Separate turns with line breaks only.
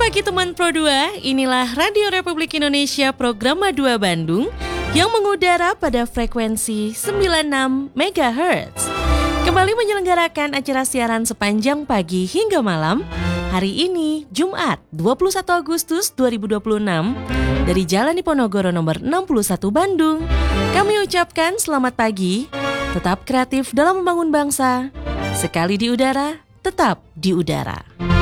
pagi teman Pro 2, inilah Radio Republik Indonesia program Ma2 Bandung yang mengudara pada frekuensi 96 MHz. Kembali menyelenggarakan acara siaran sepanjang pagi hingga malam. Hari ini Jumat 21 Agustus 2026 dari Jalan Diponegoro nomor 61 Bandung. Kami ucapkan selamat pagi, tetap kreatif dalam membangun bangsa. Sekali di udara, tetap di udara.